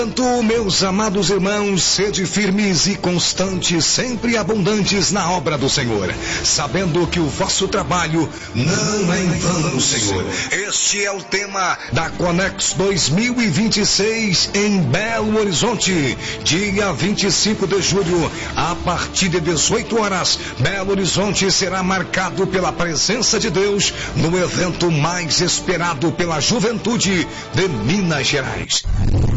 Meus amados irmãos, sede firmes e constantes, sempre abundantes na obra do Senhor, sabendo que o vosso trabalho não é em vão, Senhor. Este é o tema da Conex 2026 em Belo Horizonte, dia 25 de julho, a partir de 18 horas, Belo Horizonte será marcado pela presença de Deus no evento mais esperado pela juventude de Minas Gerais.